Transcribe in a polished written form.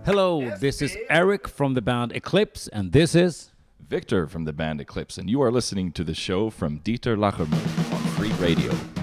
Hello, this is Eric from the band Eclipse, and this is Victor from the band Eclipse, and you are listening to the show from Dieter Lacherman on Free Radio.